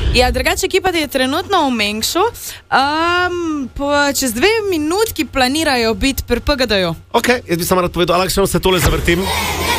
Ja, drugače ekipa je trenutno v Mengšu. Čez 2 minutki planirajo biti pri PGD-ju. Ok, jaz bi samo rad povedal, Aleks, se tole zavrtim.